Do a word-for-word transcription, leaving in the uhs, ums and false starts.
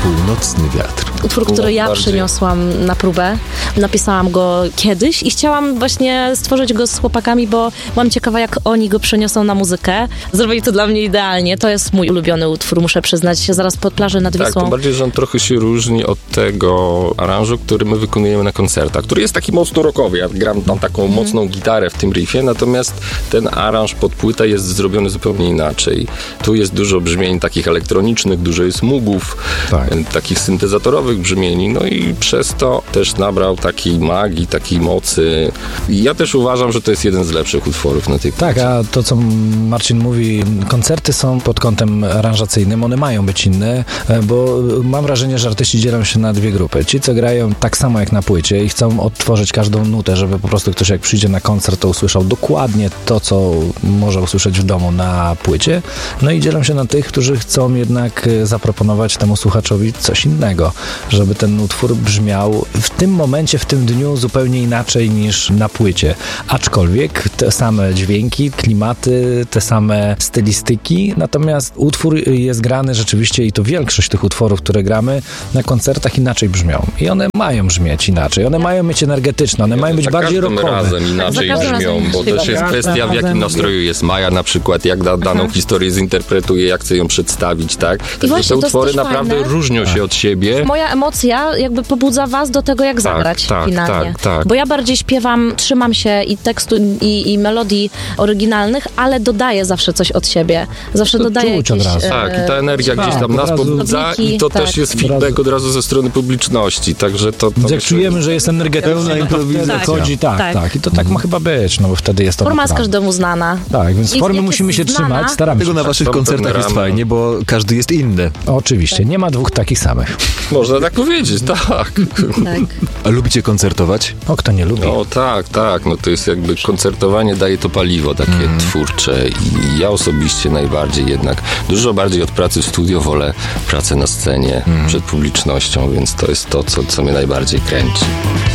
Północny wiatr. Utwór, który ja bardziej. przyniosłam na próbę. Napisałam go kiedyś i chciałam właśnie stworzyć go z chłopakami, bo byłam ciekawa, jak oni go przeniosą na muzykę. Zrobili to dla mnie idealnie. To jest mój ulubiony utwór, muszę przyznać. Zaraz pod plażę nad Tak, Wisłą. tym bardziej, że on trochę się różni od tego aranżu, który my wykonujemy na koncertach, który jest taki mocno rockowy. Ja gram tam taką mm. mocną gitarę w tym riffie, natomiast ten aranż pod płytę jest zrobiony zupełnie inaczej. Tu jest dużo brzmień takich elektronicznych, dużo jest mugów, Tak. takich syntezatorowych brzmieni, no i przez to też nabrał takiej magii, takiej mocy. I ja też uważam, że to jest jeden z lepszych utworów na tej płycie. Tak, a to, co Marcin mówi, koncerty są pod kątem aranżacyjnym, one mają być inne, bo mam wrażenie, że artyści dzielą się na dwie grupy. Ci, co grają tak samo jak na płycie i chcą odtworzyć każdą nutę, żeby po prostu ktoś, jak przyjdzie na koncert, to usłyszał dokładnie to, co może usłyszeć w domu na płycie. No i dzielą się na tych, którzy chcą jednak zaproponować temu słuchaczowi coś innego, żeby ten utwór brzmiał w tym momencie, w tym dniu zupełnie inaczej niż na płycie. Aczkolwiek te same dźwięki, klimaty, te same stylistyki, natomiast utwór jest grany rzeczywiście i to większość tych utworów, które gramy na koncertach inaczej brzmią. I one mają brzmieć inaczej. One mają być energetyczne, one mają być za bardziej każdym rockowe. razem inaczej Za każdym brzmią, razem bo inaczej też jest brzmią. kwestia, w jakim nastroju jest Maja na przykład, jak da, daną historię zinterpretuje, jak chce ją przedstawić, tak? Także właśnie, te to jest utwory też naprawdę fajne. różnią się od siebie. Moja emocja jakby pobudza was do tego, jak zagrać tak, finalnie. tak, tak. Bo ja bardziej śpiewam, trzymam się i tekstu, i, i melodii oryginalnych, ale dodaję zawsze coś od siebie. Zawsze To dodaję czuć od jakieś... razu. e, Tak, i ta energia tak, gdzieś tam od nas razu- pobudza i to tak. też jest Od feedback razu- od razu ze strony publiczności, także to... to Więc jak myślę, czujemy, że jest energetycznie, Pełna no to improwizacja. wtedy chodzi, tak, tak, Tak. I to tak ma chyba być, no bo wtedy jest to Forma jest naturalne. każdemu znana. Tak, więc I formy jak musimy jest się znana- trzymać, staramy Tego się. na waszych są koncertach pewne jest ramy. fajnie, bo każdy jest inny. Oczywiście, nie ma dwóch takich samych. Można tak powiedzieć, tak. Tak. A lubicie koncertować? O, kto nie lubi. No tak, tak, no to jest jakby koncertowanie daje to paliwo takie Mm. twórcze i ja osobiście najbardziej jednak, dużo bardziej od pracy w studio wolę pracę na scenie Mm. przed publicznością, więc to jest to, co, co mnie najbardziej kręci.